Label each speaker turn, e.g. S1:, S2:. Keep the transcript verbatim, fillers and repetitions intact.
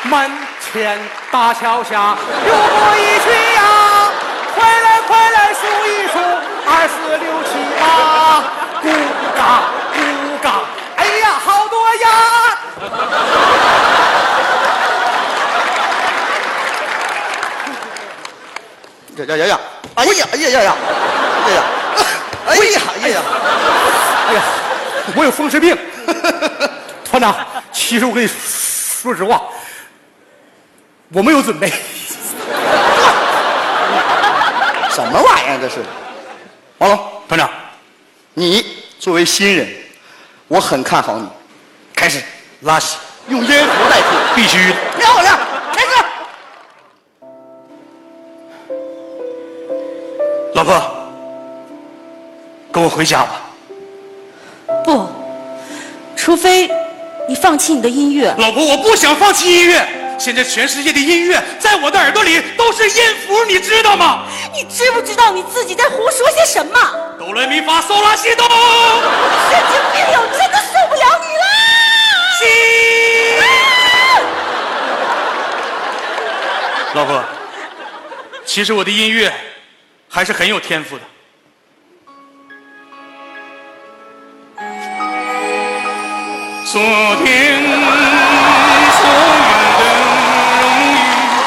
S1: 门前大桥下有过一群羊，快来快来数一数，二四六七八，咕嘎咕嘎，哎呀，好多羊！
S2: 呀呀呀呀！哎呀哎呀呀呀！哎呀！哎呀哎呀！
S1: 哎呀，我有风湿病。团长，其实我跟你说实话，我没有准备。
S2: 什么玩意儿这是？王龙
S1: 团长，
S2: 你作为新人，我很看好你。开始
S1: 拉稀，
S2: 用音符代替，
S1: 必须的。
S2: 漂亮！开始。
S1: 老婆，跟我回家吧。
S3: 不，除非你放弃你的音乐。
S1: 老婆，我不想放弃音乐。现在全世界的音乐在我的耳朵里都是音符，你知道吗？
S3: 你知不知道你自己在胡说些什么？
S1: 哆来咪发嗦拉西哆。
S3: 神经病友，真的受不了你了！
S1: 西。
S3: 啊、
S1: 老婆，其实我的音乐还是很有天赋的。昨天